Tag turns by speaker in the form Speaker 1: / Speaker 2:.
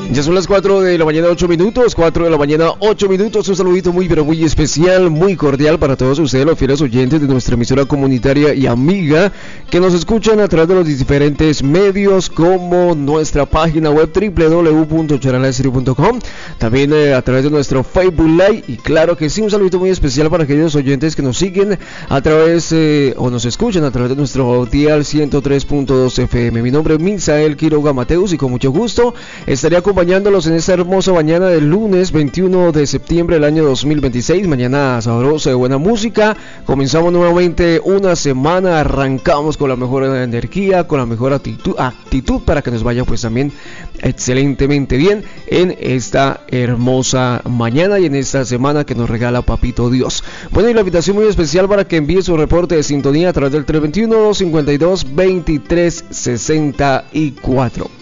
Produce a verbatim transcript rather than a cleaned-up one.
Speaker 1: Ya son las cuatro de la mañana, ocho minutos, cuatro de la mañana, ocho minutos. Un saludito muy, pero muy especial, muy cordial para todos ustedes, los fieles oyentes de nuestra emisora comunitaria y amiga que nos escuchan a través de los diferentes medios, como nuestra página web doble u doble u doble u punto charalá estéreo punto com, también eh, a través de nuestro Facebook Live. Y claro que sí, un saludito muy especial para aquellos oyentes que nos siguen a través eh, o nos escuchan a través de nuestro dial ciento tres punto dos F M. Mi nombre es Misael Quiroga Mateus y con mucho gusto estaré acompañándolos en esta hermosa mañana del lunes veintiuno de septiembre del año dos mil veintiséis. Mañana sabrosa de buena música. Comenzamos nuevamente una semana, arrancamos con la mejor energía, con la mejor actitud, actitud para que nos vaya pues también excelentemente bien en esta hermosa mañana y en esta semana que nos regala Papito Dios. Bueno, y la invitación muy especial para que envíe su reporte de sintonía a través del tres dos uno, dos cinco dos, dos tres seis cuatro.